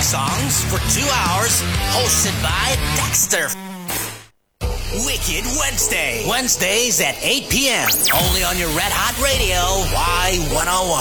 songs for 2 hours, hosted by Dexter. Wicked Wednesday. Wednesdays at 8 p.m. Only on your Red Hot Radio, Y101.